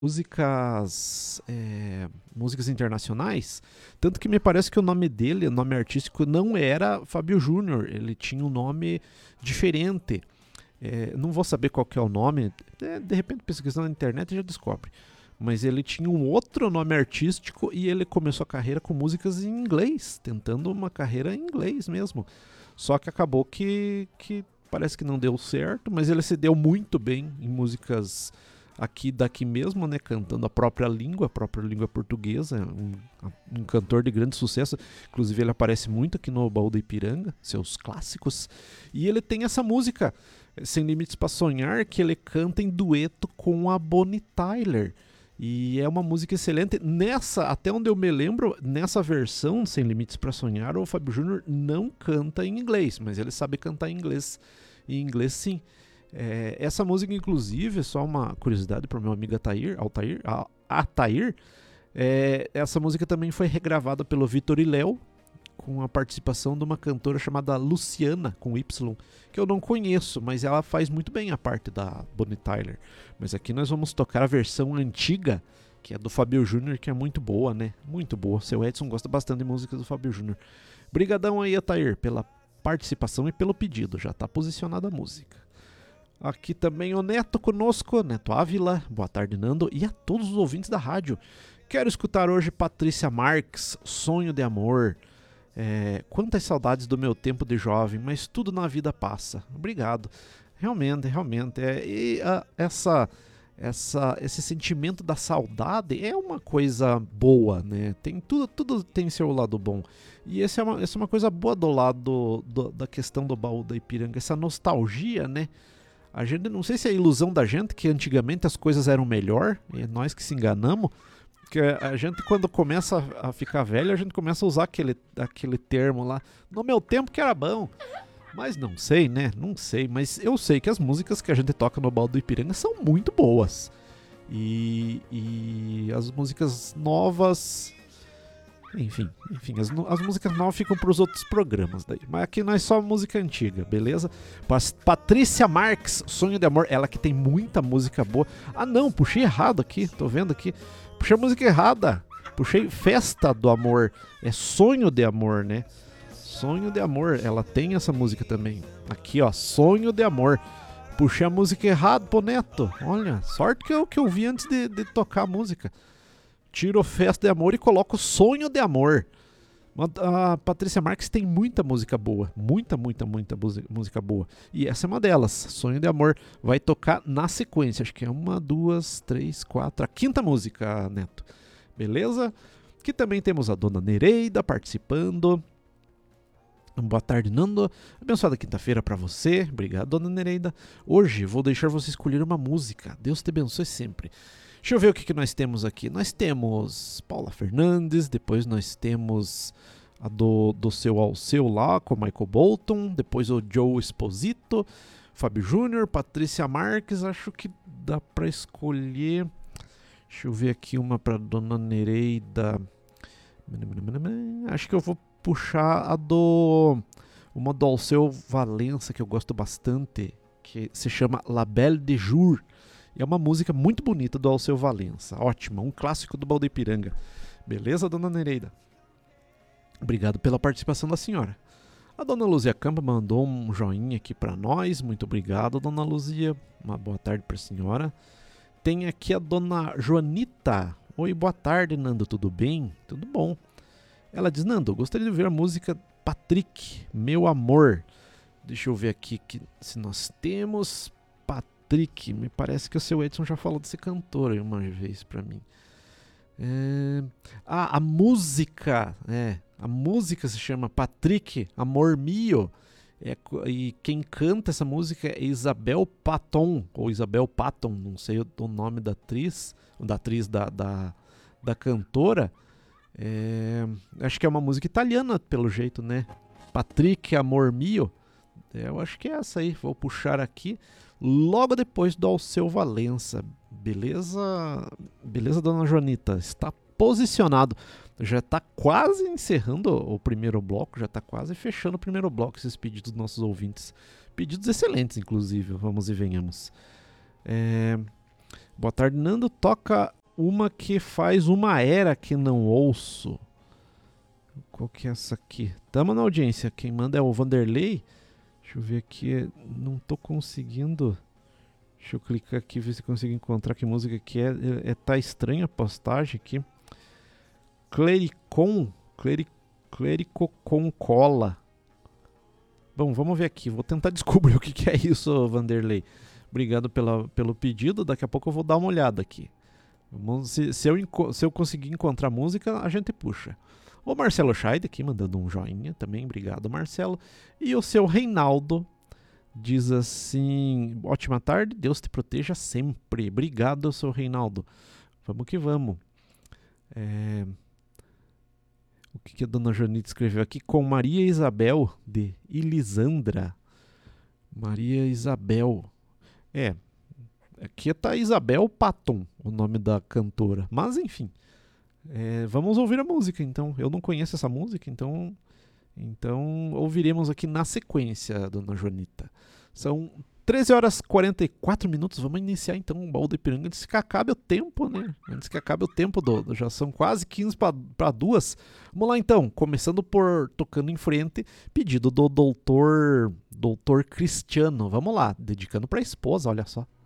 músicas internacionais, tanto que me parece que o nome dele, o nome artístico, não era Fábio Júnior, ele tinha um nome diferente. Não vou saber qual que é o nome, de repente pesquisando na internet já descobre. Mas ele tinha um outro nome artístico e ele começou a carreira com músicas em inglês, tentando uma carreira em inglês mesmo. Só que acabou que parece que não deu certo, mas ele se deu muito bem em músicas aqui daqui mesmo, né, cantando a própria língua portuguesa, um cantor de grande sucesso, inclusive ele aparece muito aqui no Baú da Ipiranga, seus clássicos, e ele tem essa música, Sem Limites para Sonhar, que ele canta em dueto com a Bonnie Tyler, e é uma música excelente. Nessa, até onde eu me lembro, nessa versão Sem Limites para Sonhar, o Fábio Júnior não canta em inglês, mas ele sabe cantar em inglês. Em inglês, sim. Essa música, inclusive, só uma curiosidade para o meu amigo Atair, essa música também foi regravada pelo Vitor e Léo, com a participação de uma cantora chamada Luciana, com Y, que eu não conheço, mas ela faz muito bem a parte da Bonnie Tyler. Mas aqui nós vamos tocar a versão antiga, que é do Fábio Júnior, que é muito boa, né? Muito boa. Seu Edson gosta bastante de músicas do Fábio Júnior. Brigadão aí, Atair, pela participação e pelo pedido. Já está posicionada a música. Aqui também o Neto conosco, Neto Ávila. Boa tarde, Nando. E a todos os ouvintes da rádio. Quero escutar hoje Patrícia Marques, Sonho de Amor. Quantas saudades do meu tempo de jovem, mas tudo na vida passa. Obrigado. Realmente. Esse sentimento da saudade é uma coisa boa, né? Tudo tem seu lado bom. E essa é uma coisa boa do lado da questão do Baú da Ipiranga, essa nostalgia, né? A gente, não sei se é a ilusão da gente que antigamente as coisas eram melhor, e nós que se enganamos, porque a gente, quando começa a ficar velho, a gente começa a usar aquele termo lá, no meu tempo que era bom. Mas não sei, né? Não sei. Mas eu sei que as músicas que a gente toca no Baldo do Ipiranga são muito boas. E as músicas novas... Enfim, as músicas novas ficam para os outros programas daí. Mas aqui nós só música antiga, beleza? Patrícia Marques, Sonho de Amor, ela que tem muita música boa. Ah não, puxei errado aqui, tô vendo aqui. Puxei a música errada. Puxei Festa do Amor. É Sonho de Amor, né? Sonho de Amor, ela tem essa música também. Aqui, ó, Sonho de Amor. Puxei a música errado, pô, Neto. Olha, sorte que eu vi antes de tocar a música. Tiro Festa de Amor e coloco Sonho de Amor. A Patrícia Marques tem muita música boa. Muita música boa. E essa é uma delas. Sonho de Amor. Vai tocar na sequência. Acho que é 1, 2, 3, 4. A quinta música, Neto. Beleza? Aqui também temos a dona Nereida participando. Boa tarde, Nando. Abençoada quinta-feira para você. Obrigado, dona Nereida. Hoje vou deixar você escolher uma música. Deus te abençoe sempre. Deixa eu ver o que nós temos aqui. Nós temos Paula Fernandes, depois nós temos a do Seu ao Seu lá, com Michael Bolton, depois o Joe Esposito, Fábio Júnior, Patrícia Marques, acho que dá pra escolher. Deixa eu ver aqui uma pra dona Nereida. Acho que eu vou puxar uma do Alceu Valença, que eu gosto bastante, que se chama La Belle de Jour. E é uma música muito bonita do Alceu Valença. Ótima, um clássico do Baldo Ipiranga. Beleza, dona Nereida? Obrigado pela participação da senhora. A dona Luzia Campa mandou um joinha aqui para nós. Muito obrigado, dona Luzia. Uma boa tarde para a senhora. Tem aqui a dona Joanita. Oi, boa tarde, Nando. Tudo bem? Tudo bom. Ela diz, Nando, gostaria de ouvir a música Patrick, Meu Amor. Deixa eu ver aqui se nós temos... Patrick, me parece que o seu Edson já falou desse cantor aí uma vez pra mim. A música, a música se chama Patrick, Amor Mio, e quem canta essa música é Isabel Patton, ou Isabel Patton, não sei o nome da atriz, da cantora. Acho que é uma música italiana, pelo jeito, né? Patrick, Amor Mio. Eu acho que é essa aí, vou puxar aqui. Logo depois do Alceu Valença. Beleza? Beleza, dona Joanita? Está posicionado. Já está quase encerrando o primeiro bloco, já está quase fechando o primeiro bloco, esses pedidos dos nossos ouvintes. Pedidos excelentes, inclusive, vamos e venhamos. Boa tarde, Nando. Toca uma que faz uma era que não ouço. Qual que é essa aqui? Tamo na audiência. Quem manda é o Vanderlei. Deixa eu ver aqui. Não tô conseguindo. Deixa eu clicar aqui ver se consigo encontrar que música que é. Tá estranha a postagem aqui. Clericocon cola. Bom, vamos ver aqui. Vou tentar descobrir o que é isso, Vanderlei. Obrigado pelo pedido. Daqui a pouco eu vou dar uma olhada aqui. Se eu conseguir encontrar música, a gente puxa. O Marcelo Scheid aqui mandando um joinha também. Obrigado, Marcelo. E o seu Reinaldo diz assim: ótima tarde, Deus te proteja sempre. Obrigado, seu Reinaldo. Vamos que vamos. O que a dona Janita escreveu aqui? Com Maria Isabel de Ilisandra. Maria Isabel. Aqui tá Isabel Patton, o nome da cantora. Mas enfim, vamos ouvir a música então. Eu não conheço essa música, então ouviremos aqui na sequência, dona Joanita. São 13 horas e 44 minutos. Vamos iniciar então o Baú do Ipiranga antes que acabe o tempo, né? Antes que acabe o tempo já são quase 15 para 2. Vamos lá então, começando por Tocando em Frente, pedido do doutor Cristiano. Vamos lá, dedicando para a esposa, olha só.